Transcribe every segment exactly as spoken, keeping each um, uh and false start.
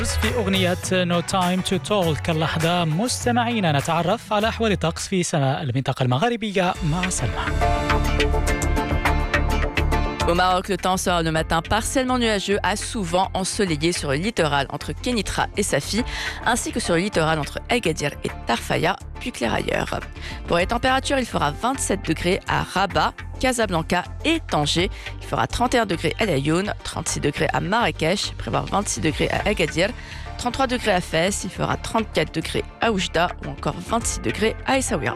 في أغنية No Time to Talk. اللحظة مستمعين نتعرف على أحوال الطقس في سماء المنطقة المغربية مع سلمى. Au Maroc, le temps sera le matin partiellement nuageux à souvent ensoleillé sur le littoral entre Kenitra et Safi, ainsi que sur le littoral entre Agadir et Tarfaya, puis clair ailleurs. Pour les températures, il fera vingt-sept degrés à Rabat, Casablanca et Tanger. Il fera trente et un degrés à Laayoune, trente-six degrés à Marrakech, prévoir vingt-six degrés à Agadir, trente-trois degrés à Fès, il fera trente-quatre degrés à Oujda ou encore vingt-six degrés à Essaouira.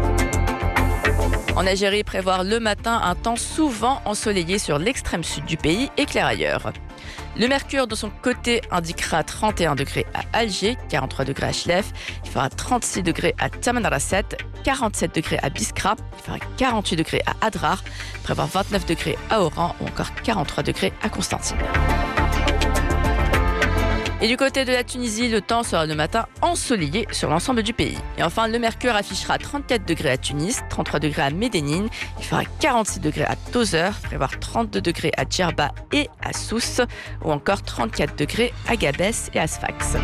En Algérie, prévoir le matin un temps souvent ensoleillé sur l'extrême sud du pays et clair ailleurs. Le mercure, de son côté, indiquera trente et un degrés à Alger, quarante-trois degrés à Chlef, il fera trente-six degrés à Tamanrasset, quarante-sept degrés à Biskra, il fera quarante-huit degrés à Adrar, prévoir vingt-neuf degrés à Oran ou encore quarante-trois degrés à Constantine. Et du côté de la Tunisie, le temps sera le matin ensoleillé sur l'ensemble du pays. Et enfin, le mercure affichera trente-quatre degrés à Tunis, trente-trois degrés à Médénine, il fera quarante-six degrés à Tozeur, prévoir trente-deux degrés à Djerba et à Sousse, ou encore trente-quatre degrés à Gabès et à Sfax.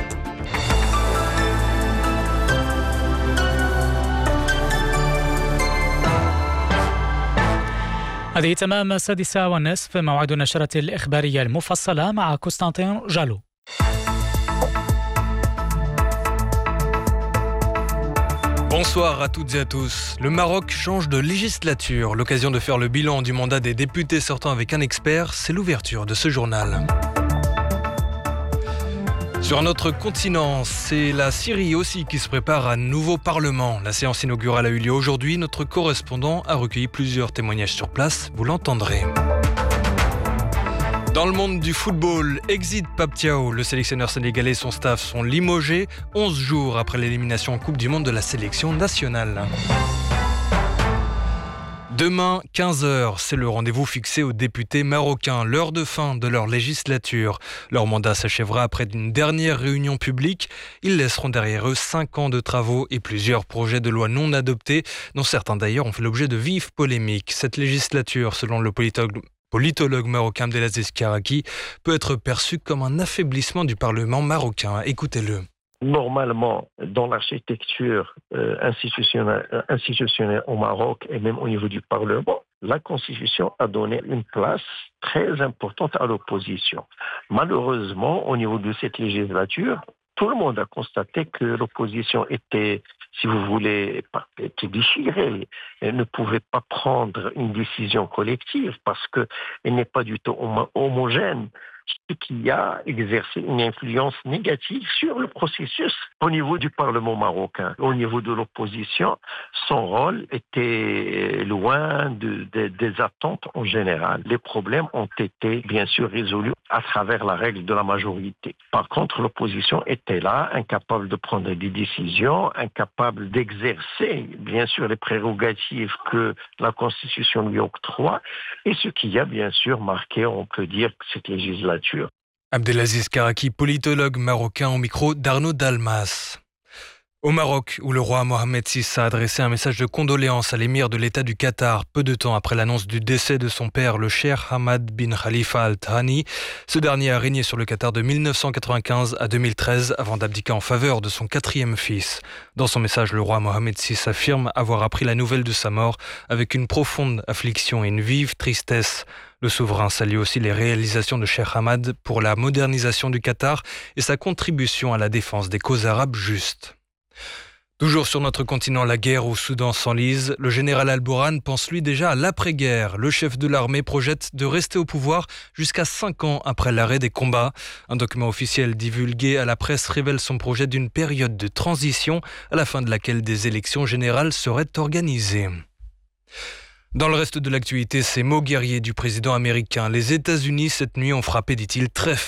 هذه تمام السادسة والنصف، موعد النشرة الإخبارية المفصلة مع كونستانتين جالو. Bonsoir à toutes et à tous. Le Maroc change de législature. L'occasion de faire le bilan du mandat des députés sortant avec un expert, c'est l'ouverture de ce journal. Sur un autre continent, c'est la Syrie aussi qui se prépare à un nouveau parlement. La séance inaugurale a eu lieu aujourd'hui. Notre correspondant a recueilli plusieurs témoignages sur place. Vous l'entendrez. Dans le monde du football, exit Pape Thiaw. Le sélectionneur sénégalais et son staff sont limogés onze jours après l'élimination en Coupe du Monde de la sélection nationale. Demain, quinze heures, c'est le rendez-vous fixé aux députés marocains, l'heure de fin de leur législature. Leur mandat s'achèvera après une dernière réunion publique. Ils laisseront derrière eux cinq ans de travaux et plusieurs projets de loi non adoptés, dont certains d'ailleurs ont fait l'objet de vives polémiques. Cette législature, selon le politologue politologue marocain Abdelaziz Karaki, peut être perçue comme un affaiblissement du Parlement marocain. Écoutez-le. Normalement, dans l'architecture euh, institutionnelle, euh, institutionnelle au Maroc et même au niveau du Parlement, la Constitution a donné une place très importante à l'opposition. Malheureusement, au niveau de cette législature, tout le monde a constaté que l'opposition était, si vous voulez, était déchirée. Elle ne pouvait pas prendre une décision collective parce qu'elle n'est pas du tout homo- homogène. Ce qui a exercé une influence négative sur le processus au niveau du Parlement marocain. Au niveau de l'opposition, son rôle était loin de, de, des attentes en général. Les problèmes ont été bien sûr résolus à travers la règle de la majorité. Par contre, l'opposition était là, incapable de prendre des décisions, incapable d'exercer bien sûr les prérogatives que la Constitution lui octroie, et ce qui a bien sûr marqué, on peut dire, cette législature. Abdelaziz Karaki, politologue marocain, au micro d'Arnaud Dalmas. Au Maroc, où le roi Mohamed six a adressé un message de condoléances à l'émir de l'État du Qatar peu de temps après l'annonce du décès de son père, le cheikh Hamad bin Khalifa Al Thani. Ce dernier a régné sur le Qatar de mille neuf cent quatre-vingt-quinze à deux mille treize avant d'abdiquer en faveur de son quatrième fils. Dans son message, le roi Mohamed six affirme avoir appris la nouvelle de sa mort avec une profonde affliction et une vive tristesse. Le souverain salue aussi les réalisations de Cheikh Hamad pour la modernisation du Qatar et sa contribution à la défense des causes arabes justes. Toujours sur notre continent, la guerre au Soudan s'enlise. Le général Al-Bourhan pense lui déjà à l'après-guerre. Le chef de l'armée projette de rester au pouvoir jusqu'à cinq ans après l'arrêt des combats. Un document officiel divulgué à la presse révèle son projet d'une période de transition à la fin de laquelle des élections générales seraient organisées. Dans le reste de l'actualité, ces mots guerriers du président américain. Les États-Unis, cette nuit, ont frappé, dit-il, très